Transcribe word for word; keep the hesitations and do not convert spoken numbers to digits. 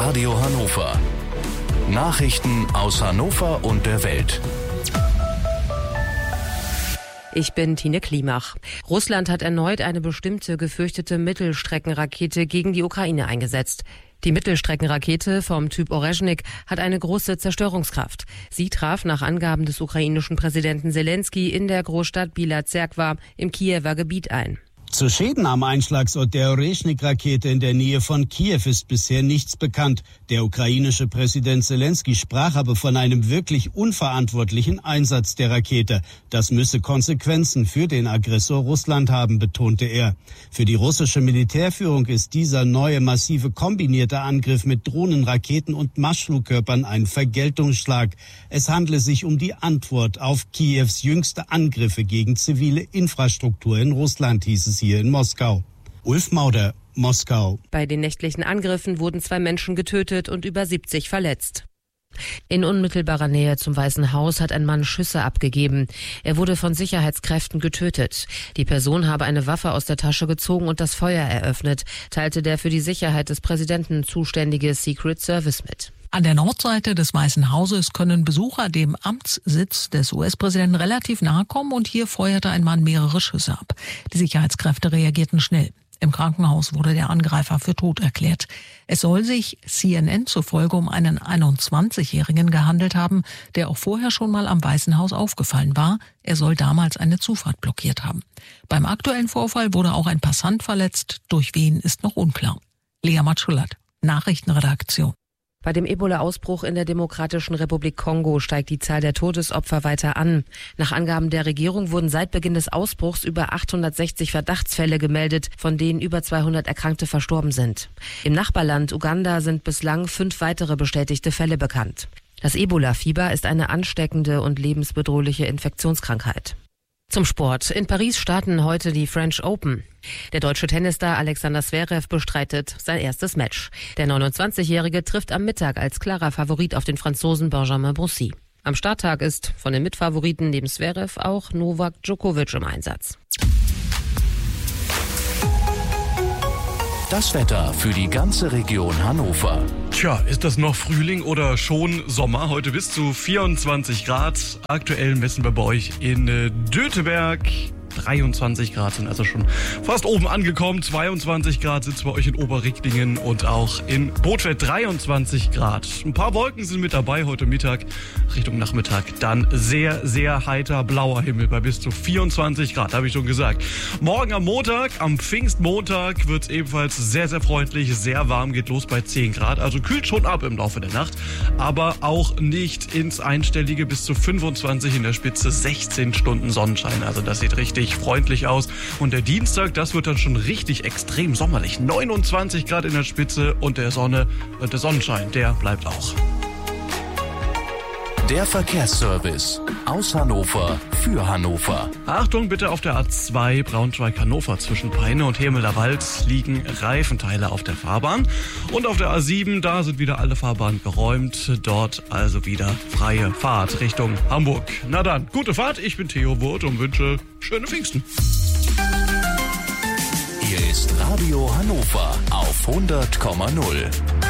Radio Hannover. Nachrichten aus Hannover und der Welt. Ich bin Tine Klimach. Russland hat erneut eine bestimmte gefürchtete Mittelstreckenrakete gegen die Ukraine eingesetzt. Die Mittelstreckenrakete vom Typ Orezhnik hat eine große Zerstörungskraft. Sie traf nach Angaben des ukrainischen Präsidenten Selenskyj in der Großstadt Bila Zerkwa im Kiewer Gebiet ein. Zu Schäden am Einschlagsort der Orezhnik-Rakete in der Nähe von Kiew ist bisher nichts bekannt. Der ukrainische Präsident Selenskyj sprach aber von einem wirklich unverantwortlichen Einsatz der Rakete. Das müsse Konsequenzen für den Aggressor Russland haben, betonte er. Für die russische Militärführung ist dieser neue massive kombinierte Angriff mit Drohnen, Raketen und Marschflugkörpern ein Vergeltungsschlag. Es handle sich um die Antwort auf Kiews jüngste Angriffe gegen zivile Infrastruktur in Russland, hieß es hier in Moskau. Ulf Mauder, Moskau. Bei den nächtlichen Angriffen wurden zwei Menschen getötet und über siebzig verletzt. In unmittelbarer Nähe zum Weißen Haus hat ein Mann Schüsse abgegeben. Er wurde von Sicherheitskräften getötet. Die Person habe eine Waffe aus der Tasche gezogen und das Feuer eröffnet, teilte der für die Sicherheit des Präsidenten zuständige Secret Service mit. An der Nordseite des Weißen Hauses können Besucher dem Amtssitz des U S-Präsidenten relativ nahe kommen und hier feuerte ein Mann mehrere Schüsse ab. Die Sicherheitskräfte reagierten schnell. Im Krankenhaus wurde der Angreifer für tot erklärt. Es soll sich C N N zufolge um einen einundzwanzigjährigen gehandelt haben, der auch vorher schon mal am Weißen Haus aufgefallen war. Er soll damals eine Zufahrt blockiert haben. Beim aktuellen Vorfall wurde auch ein Passant verletzt. Durch wen ist noch unklar. Lea Matschulat, Nachrichtenredaktion. Bei dem Ebola-Ausbruch in der Demokratischen Republik Kongo steigt die Zahl der Todesopfer weiter an. Nach Angaben der Regierung wurden seit Beginn des Ausbruchs über achthundertsechzig Verdachtsfälle gemeldet, von denen über zweihundert Erkrankte verstorben sind. Im Nachbarland Uganda sind bislang fünf weitere bestätigte Fälle bekannt. Das Ebola-Fieber ist eine ansteckende und lebensbedrohliche Infektionskrankheit. Zum Sport. In Paris starten heute die French Open. Der deutsche Tennisstar Alexander Zverev bestreitet sein erstes Match. Der neunundzwanzigjährige trifft am Mittag als klarer Favorit auf den Franzosen Benjamin Bonzi. Am Starttag ist von den Mitfavoriten neben Zverev auch Novak Djokovic im Einsatz. Das Wetter für die ganze Region Hannover. Tja, ist das noch Frühling oder schon Sommer? Heute bis zu vierundzwanzig Grad. Aktuell messen wir bei euch in Döteberg. dreiundzwanzig Grad sind also schon fast oben angekommen. zweiundzwanzig Grad sind es bei euch in Oberrichtingen und auch in Bothfeld dreiundzwanzig Grad. Ein paar Wolken sind mit dabei heute Mittag. Richtung Nachmittag dann sehr, sehr heiter blauer Himmel bei bis zu vierundzwanzig Grad, habe ich schon gesagt. Morgen am Montag, am Pfingstmontag, wird es ebenfalls sehr, sehr freundlich, sehr warm, geht los bei zehn Grad. Also kühlt schon ab im Laufe der Nacht, aber auch nicht ins Einstellige, bis zu fünfundzwanzig in der Spitze, sechzehn Stunden Sonnenschein. Also das sieht richtig freundlich aus. Und der Dienstag, das wird dann schon richtig extrem sommerlich. neunundzwanzig Grad in der Spitze und der Sonne, der Sonnenschein, der bleibt auch. Der Verkehrsservice aus Hannover für Hannover. Achtung bitte, auf der A zwei Braunschweig-Hannover zwischen Peine und Hemelerwald liegen Reifenteile auf der Fahrbahn. Und auf der A sieben, da sind wieder alle Fahrbahnen geräumt. Dort also wieder freie Fahrt Richtung Hamburg. Na dann, gute Fahrt. Ich bin Theo Wurt und wünsche schöne Pfingsten. Hier ist Radio Hannover auf hundert Komma null.